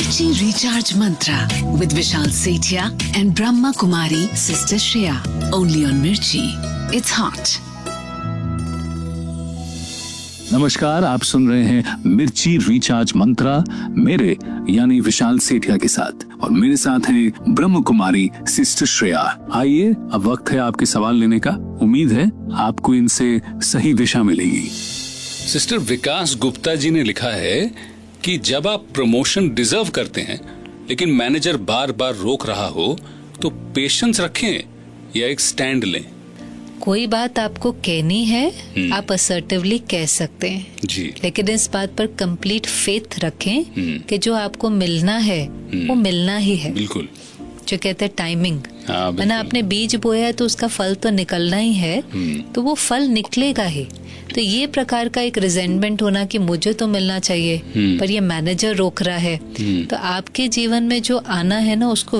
Mirchi Recharge Mantra with Vishal Sethia and Brahma Kumari Sister Shreya. Only on Mirchi. It's hot. नमस्कार, आप सुन रहे हैं मिर्ची recharge मंत्रा मेरे यानी विशाल सेठिया के साथ, और मेरे साथ हैं ब्रह्म कुमारी सिस्टर श्रेया। आइए, अब वक्त है आपके सवाल लेने का। उम्मीद है आपको इनसे सही दिशा मिलेगी। सिस्टर विकास गुप्ता जी ने लिखा है कि जब आप प्रमोशन डिजर्व करते हैं लेकिन मैनेजर बार बार रोक रहा हो तो पेशेंस रखें या एक स्टैंड लें। कोई बात आपको कहनी है, आप असर्टिवली कह सकते हैं जी, लेकिन इस बात पर कंप्लीट फेथ रखें कि जो आपको मिलना है वो मिलना ही है। बिल्कुल, जो कहते हैं टाइमिंग, हाँ, मैंने आपने बीज बोया है तो उसका फल तो निकलना ही है, तो वो फल निकलेगा ही। तो ये प्रकार का एक रिजेंटमेंट होना कि मुझे तो मिलना चाहिए पर ये मैनेजर रोक रहा है, तो आपके जीवन में जो आना है ना उसको